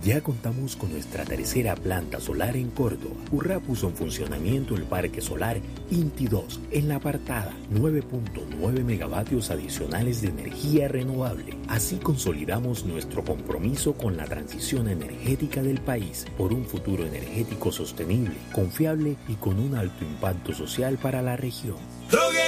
Ya contamos con nuestra tercera planta solar en Córdoba. Urra puso en funcionamiento el parque solar Inti 2 en La Apartada, 9.9 megavatios adicionales de energía renovable. Así consolidamos nuestro compromiso con la transición energética del país por un futuro energético sostenible, confiable y con un alto impacto social para la región.